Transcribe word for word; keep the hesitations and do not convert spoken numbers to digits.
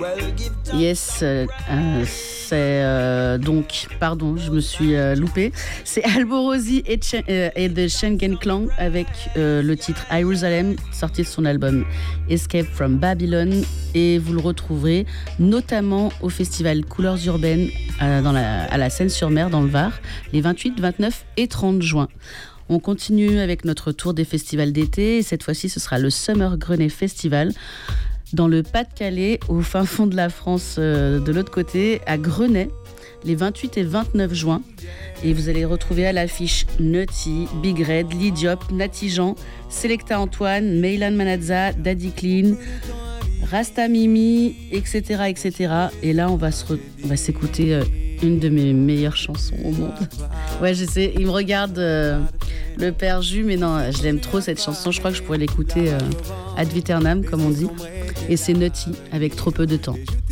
Yes, euh, c'est euh, donc, pardon, je me suis euh, loupée. C'est Alborosi et, Ch- euh, et The Schengen Clan avec euh, le titre Jerusalem, sorti de son album Escape from Babylon. Et vous le retrouverez notamment au festival Couleurs Urbaines à, dans la, à la Seine-sur-Mer, dans le Var, les vingt-huit, vingt-neuf et trente juin. On continue avec notre tour des festivals d'été. Et cette fois-ci, ce sera le Summer Grenet Festival dans le Pas-de-Calais, au fin fond de la France, euh, de l'autre côté, à Grenay, les vingt-huit et vingt-neuf juin. Et vous allez retrouver à l'affiche Nutty, Big Red, Lidiop, Natijan, Selecta Antoine, Meylan Manazza, Daddy Clean, Rasta Mimi, et cetera, et cetera. Et là, on va, se re... on va s'écouter euh, une de mes meilleures chansons au monde. Ouais, je sais, il me regarde euh, le père Jus, mais non, je l'aime trop cette chanson. Je crois que je pourrais l'écouter euh, ad viternam, comme on dit. Et c'est Nutty, avec Trop peu de temps.